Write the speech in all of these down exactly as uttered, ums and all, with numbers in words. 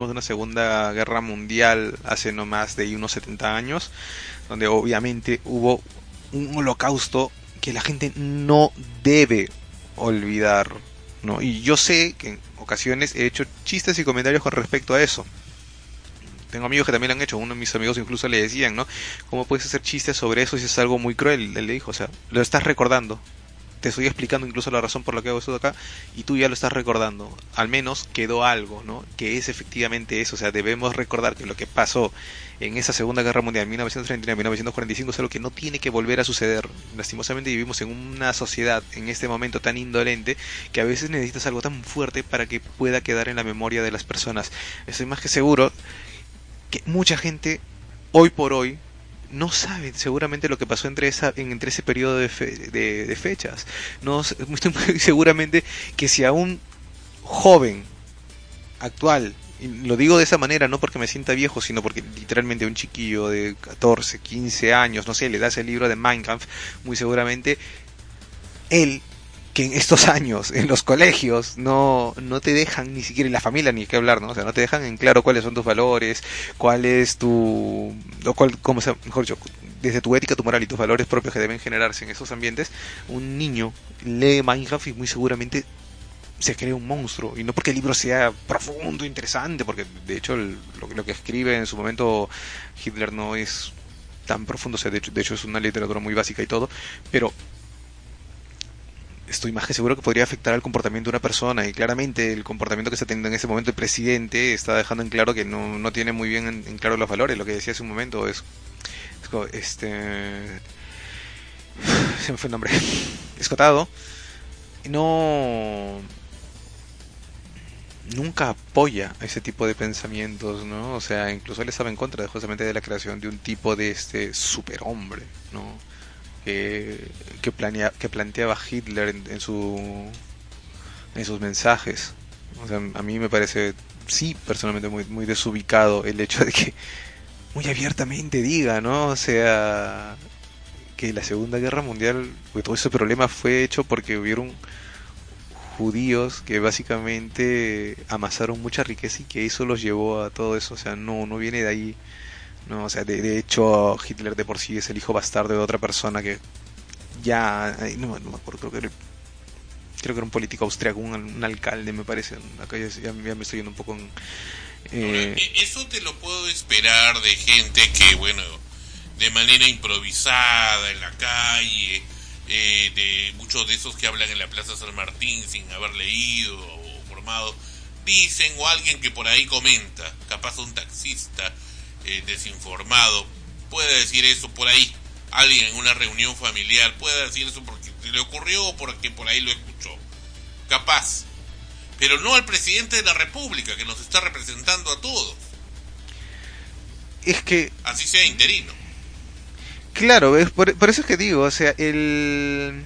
de una Segunda Guerra Mundial hace no más de unos setenta años, donde obviamente hubo un holocausto que la gente no debe olvidar, ¿no? Y yo sé que en ocasiones he hecho chistes y comentarios con respecto a eso. Tengo amigos que también lo han hecho, uno de mis amigos incluso le decían, ¿no? ¿Cómo puedes hacer chistes sobre eso si es algo muy cruel? Él le dijo, o sea, lo estás recordando. Te estoy explicando incluso la razón por la que hago esto de acá y tú ya lo estás recordando. Al menos quedó algo, ¿no? Que es efectivamente eso. O sea, debemos recordar que lo que pasó en esa Segunda Guerra Mundial, mil novecientos treinta y nueve a mil novecientos cuarenta y cinco, es algo que no tiene que volver a suceder. Lastimosamente vivimos en una sociedad en este momento tan indolente que a veces necesitas algo tan fuerte para que pueda quedar en la memoria de las personas. Estoy más que seguro que mucha gente hoy por hoy no sabe seguramente lo que pasó entre esa en, entre ese periodo de, fe, de, de fechas. No estoy muy seguramente que si a un joven actual, y lo digo de esa manera no porque me sienta viejo, sino porque literalmente un chiquillo de catorce, quince años, no sé, le das el libro de Mein Kampf, muy seguramente él, que en estos años en los colegios no no te dejan ni siquiera, en la familia ni qué hablar, ¿no? O sea, no te dejan en claro cuáles son tus valores, cuál es tu, o cuál, cómo se, mejor dicho, desde tu ética, tu moral y tus valores propios que deben generarse en esos ambientes. Un niño lee Mein Kampf y muy seguramente se crea un monstruo, y no porque el libro sea profundo, interesante, porque de hecho el, lo, lo que escribe en su momento Hitler no es tan profundo, o sea, de hecho, de hecho es una literatura muy básica y todo, pero estoy más que seguro que podría afectar al comportamiento de una persona, y claramente el comportamiento que está teniendo en ese momento el presidente está dejando en claro que no, no tiene muy bien en, en claro los valores. Lo que decía hace un momento es, es este se me fue el nombre, Escotado, no nunca apoya ese tipo de pensamientos, ¿no? O sea, incluso él estaba en contra de, justamente, de la creación de un tipo de este superhombre, ¿no? que, que, planea, que planteaba Hitler en, en, su, en sus mensajes. O sea, a mí me parece, sí, personalmente muy, muy desubicado el hecho de que muy abiertamente diga, ¿no? O sea, que la Segunda Guerra Mundial, pues, todo ese problema fue hecho porque hubieron judíos que básicamente amasaron mucha riqueza y que eso los llevó a todo eso. O sea, no, no viene de ahí. No, o sea, de, de hecho Hitler de por sí es el hijo bastardo de otra persona que ya, no, no me acuerdo, creo que era, creo que era un político austriaco, un, un alcalde, me parece. Acá ya, ya, ya me estoy yendo un poco en, eh... Ahora, eso te lo puedo esperar de gente que, bueno, de manera improvisada en la calle, eh, de muchos de esos que hablan en la Plaza San Martín sin haber leído o formado, dicen, o alguien que por ahí comenta, capaz un taxista Eh, desinformado puede decir eso por ahí, alguien en una reunión familiar puede decir eso porque se le ocurrió o porque por ahí lo escuchó, capaz, pero no al presidente de la República que nos está representando a todos, es que así sea interino. Claro, es por, por eso es que digo, o sea, el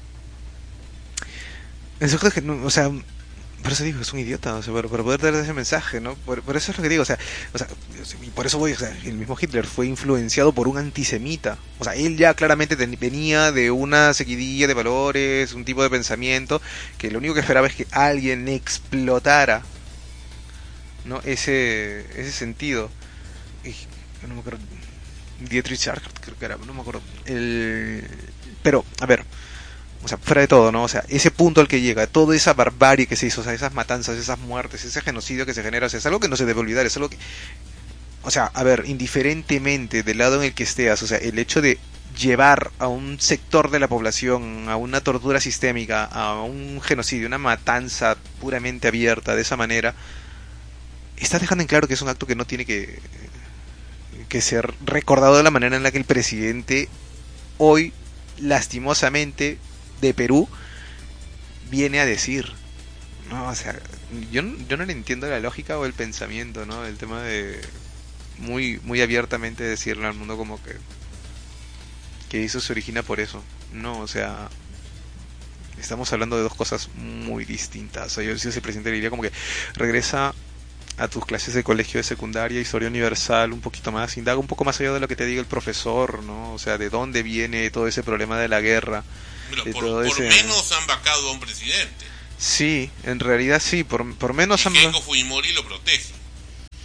el sujeto es que no, o sea, por eso digo, es un idiota, o sea, para, para poder dar ese mensaje, ¿no? Por, por eso es lo que digo, o sea, o sea, y por eso voy, o sea, el mismo Hitler fue influenciado por un antisemita. O sea, él ya claramente ten, venía de una seguidilla de valores, un tipo de pensamiento, que lo único que esperaba es que alguien explotara, ¿no? Ese, ese sentido. Y, no me acuerdo, Dietrich Charcot, creo que era, no me acuerdo. El, pero, a ver, o sea, fuera de todo, ¿no? O sea, ese punto al que llega, toda esa barbarie que se hizo, o sea, esas matanzas, esas muertes, ese genocidio que se genera, o sea, es algo que no se debe olvidar, es algo que, o sea, a ver, indiferentemente del lado en el que estés, o sea, el hecho de llevar a un sector de la población a una tortura sistémica, a un genocidio, una matanza puramente abierta de esa manera, está dejando en claro que es un acto que no tiene que, que ser recordado de la manera en la que el presidente hoy, lastimosamente, de Perú viene a decir, no, o sea, yo, yo no le entiendo la lógica o el pensamiento, ¿no? El tema de muy muy abiertamente decirle al mundo como que que eso se origina por eso. No, o sea, estamos hablando de dos cosas muy distintas. O sea, yo si ese presidente le diría como que regresa a tus clases de colegio de secundaria, historia universal, un poquito más, indaga un poco más allá de lo que te diga el profesor, ¿no? O sea, de dónde viene todo ese problema de la guerra. Pero de por, todo por ese... menos han vacado a un presidente. Sí, en realidad sí, por, por menos y han... Keiko Fujimori lo protege.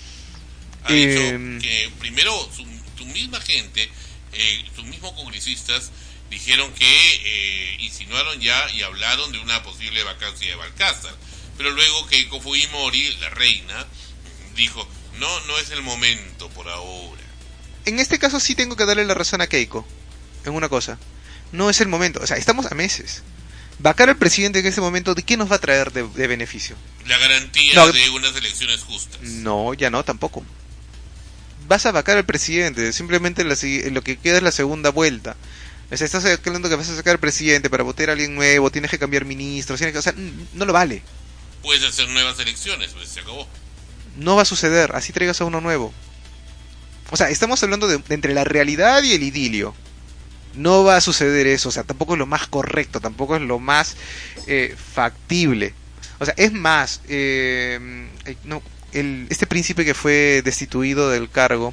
ha eh... dicho que primero su, su misma gente, eh, sus mismos congresistas dijeron que eh, insinuaron ya y hablaron de una posible vacancia de Balcázar, pero luego Keiko Fujimori, la reina, dijo no, no es el momento por ahora. En este caso sí tengo que darle la razón a Keiko en una cosa, no es el momento, o sea, estamos a meses. Vacar al presidente en este momento, ¿de qué nos va a traer de, de beneficio? La garantía no, de unas elecciones justas. No, ya no, tampoco. Vas a vacar al presidente, simplemente la, lo que queda es la segunda vuelta. O sea, estás hablando que vas a sacar al presidente para votar a alguien nuevo, tienes que cambiar ministros, tienes que, o sea, no lo vale. Puedes hacer nuevas elecciones, pues se acabó. No va a suceder, así traigas a uno nuevo. O sea, estamos hablando de, de entre la realidad y el idilio. No va a suceder eso, o sea, tampoco es lo más correcto, tampoco es lo más eh, factible. O sea, es más, eh, no, el, este príncipe que fue destituido del cargo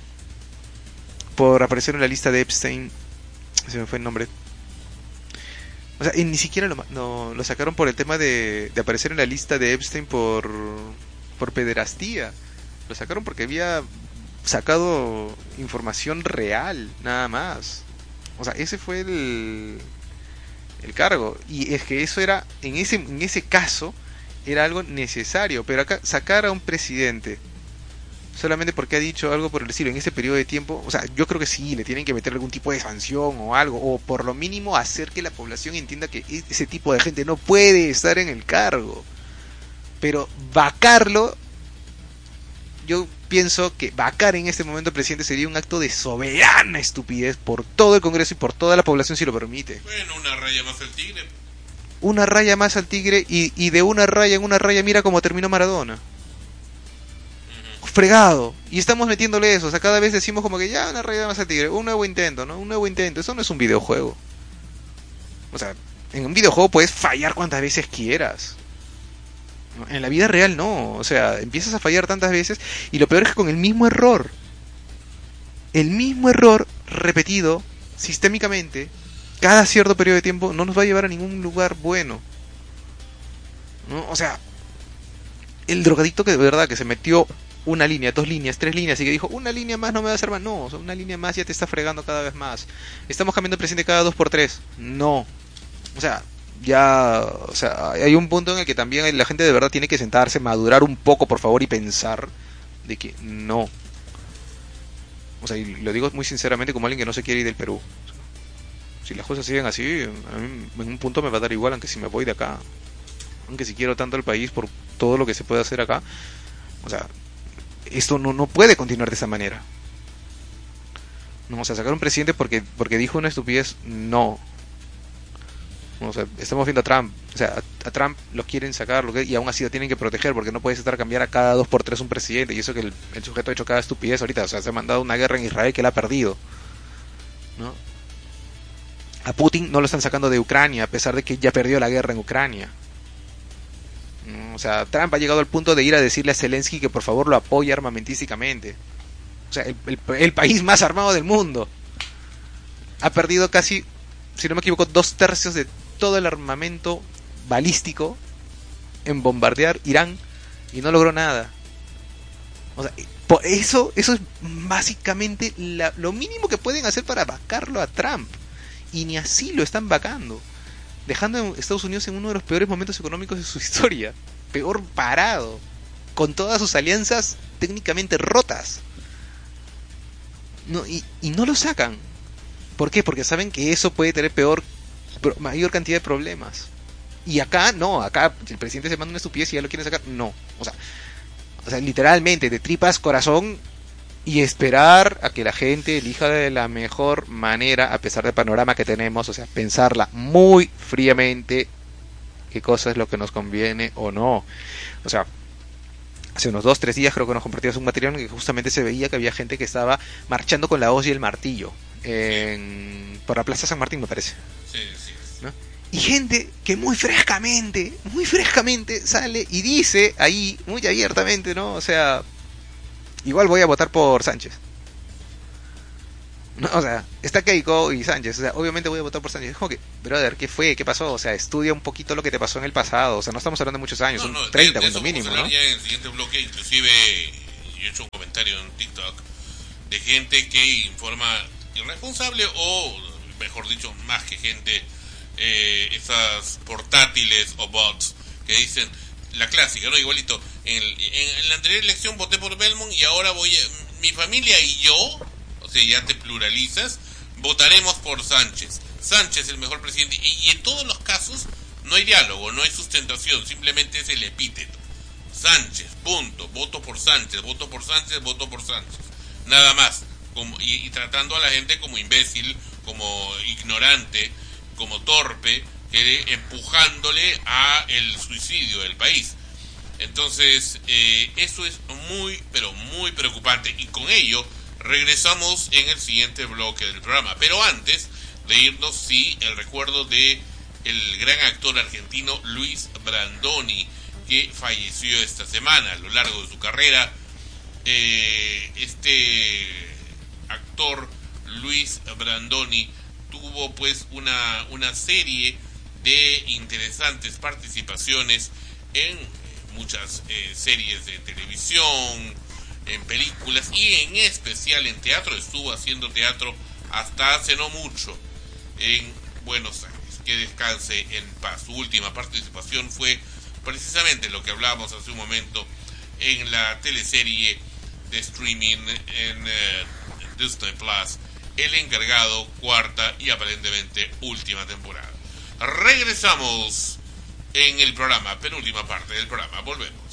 por aparecer en la lista de Epstein, se me fue el nombre. O sea, y ni siquiera lo, no, lo sacaron por el tema de, de aparecer en la lista de Epstein por, por pederastía. Lo sacaron porque había sacado información real, nada más. O sea, ese fue el, el cargo. Y es que eso era, en ese, en ese caso, era algo necesario. Pero acá, sacar a un presidente solamente porque ha dicho algo por el estilo en ese periodo de tiempo, o sea, yo creo que sí, le tienen que meter algún tipo de sanción o algo, o por lo mínimo hacer que la población entienda que ese tipo de gente no puede estar en el cargo. Pero vacarlo, yo pienso que vacar en este momento al presidente sería un acto de soberana estupidez por todo el Congreso y por toda la población si lo permite. Bueno, una raya más al tigre. Una raya más al tigre y, y de una raya en una raya mira cómo terminó Maradona. Uh-huh. Fregado. Y estamos metiéndole eso. O sea, cada vez decimos como que ya una raya más al tigre. Un nuevo intento, ¿no? Un nuevo intento. Eso no es un videojuego. O sea, en un videojuego puedes fallar cuantas veces quieras. En la vida real no, o sea, empiezas a fallar tantas veces y lo peor es que con el mismo error, el mismo error repetido sistémicamente cada cierto periodo de tiempo no nos va a llevar a ningún lugar bueno, ¿no? O sea, el drogadicto que de verdad que se metió una línea, dos líneas, tres líneas y que dijo una línea más no me va a hacer más, no, o sea, una línea más ya te está fregando cada vez más. Estamos cambiando de presidente cada dos por tres, no, o sea, ya, o sea, hay un punto en el que también la gente de verdad tiene que sentarse, madurar un poco, por favor, y pensar de que no. O sea, y lo digo muy sinceramente como alguien que no se quiere ir del Perú. O sea, si las cosas siguen así, a mí en un punto me va a dar igual, aunque si me voy de acá. Aunque si quiero tanto el país por todo lo que se puede hacer acá. O sea, esto no, no puede continuar de esa manera. No, o sea, sacar un presidente porque, porque dijo una estupidez, no. O sea, estamos viendo a Trump, o sea, a, a Trump lo quieren sacar lo que, y aún así lo tienen que proteger porque no puedes estar a cambiar a cada dos por tres un presidente y eso que el, el sujeto ha hecho cada estupidez ahorita, o sea, se ha mandado una guerra en Israel que él ha perdido, ¿no? A Putin no lo están sacando de Ucrania a pesar de que ya perdió la guerra en Ucrania, ¿no? O sea, Trump ha llegado al punto de ir a decirle a Zelensky que por favor lo apoye armamentísticamente, o sea, el, el, el país más armado del mundo ha perdido casi, si no me equivoco, dos tercios de todo el armamento balístico en bombardear Irán y no logró nada. O sea, por eso, eso es básicamente la, lo mínimo que pueden hacer para vacarlo a Trump. Y ni así lo están vacando, dejando a Estados Unidos en uno de los peores momentos económicos de su historia, peor parado, con todas sus alianzas técnicamente rotas. No, y, y no lo sacan. ¿Por qué? Porque saben que eso puede tener peor mayor cantidad de problemas. Y acá no, acá el presidente se manda una estupidez y ya lo quieren sacar, no. O sea, o sea, literalmente de tripas corazón y esperar a que la gente elija de la mejor manera a pesar del panorama que tenemos, o sea, pensarla muy fríamente qué cosa es lo que nos conviene o no. O sea, hace unos dos, tres días creo que nos compartías un material en que justamente se veía que había gente que estaba marchando con la hoz y el martillo en, por la Plaza San Martín, me parece. Sí, sí. ¿No? Y gente que muy frescamente, muy frescamente sale y dice ahí, muy abiertamente, ¿no? O sea, igual voy a votar por Sánchez. No, o sea, está Keiko y Sánchez, o sea, obviamente voy a votar por Sánchez. Es como que, brother, ¿qué fue? ¿Qué pasó? O sea, estudia un poquito lo que te pasó en el pasado. O sea, no estamos hablando de muchos años, no, no, son treinta de, de cuando mínimo, ¿no? Ya en el siguiente bloque, inclusive yo he hecho un comentario en TikTok de gente que informa irresponsable o, mejor dicho, más que gente, eh, esas portátiles o bots que dicen la clásica, ¿no? Igualito, en, en, en la anterior elección voté por Belmont y ahora voy a, mi familia y yo, o sea, ya te pluralizas, votaremos por Sánchez. Sánchez el mejor presidente. Y, y en todos los casos no hay diálogo, no hay sustentación, simplemente es el epíteto. Sánchez, punto, voto por Sánchez, voto por Sánchez, voto por Sánchez. Nada más. Como, y, y tratando a la gente como imbécil, como ignorante, como torpe, que empujándole a el suicidio del país. Entonces, eh, eso es muy, pero muy preocupante. Y con ello regresamos en el siguiente bloque del programa. Pero antes de irnos, sí, el recuerdo de el gran actor argentino Luis Brandoni, que falleció esta semana. A lo largo de su carrera, eh, este actor Luis Brandoni tuvo pues una, una serie de interesantes participaciones en muchas eh, series de televisión, en películas y en especial en teatro. Estuvo haciendo teatro hasta hace no mucho en Buenos Aires. Que descanse en paz. Su última participación fue precisamente lo que hablábamos hace un momento en la teleserie de streaming en eh, Disney Plus, El Encargado, cuarta y aparentemente última temporada. Regresamos en el programa, penúltima parte del programa. Volvemos.